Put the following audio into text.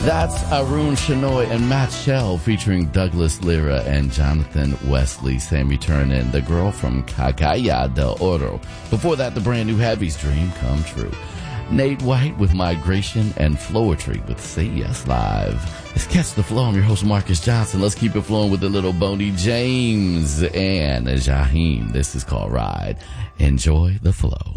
That's Arun Shenoy and Matt Shell featuring Douglas Lira and Jonathan Wesley. Sammy Turnin, The Girl from Cacaya del Oro. Before that, the brand new Heavy's Dream Come True. Nate White with Migration and Floetry with Say Yes Live. Let's catch the flow. I'm your host, Marcus Johnson. Let's keep it flowing with the little Boney James and Jaheim. This is called Ride. Enjoy the flow.